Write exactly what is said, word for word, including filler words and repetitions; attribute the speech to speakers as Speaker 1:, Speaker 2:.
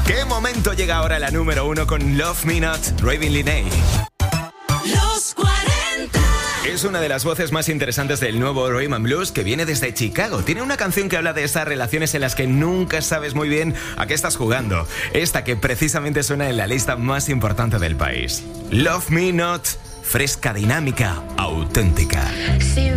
Speaker 1: ¿Qué momento llega ahora la número uno con Love Me Not, Raven Linney?
Speaker 2: Los cuarenta.
Speaker 1: Es una de las voces más interesantes del nuevo Rhythm and Blues, que viene desde Chicago. Tiene una canción que habla de esas relaciones en las que nunca sabes muy bien a qué estás jugando. Esta que precisamente suena en la lista más importante del país. Love Me Not, fresca, dinámica, auténtica.
Speaker 3: Sí.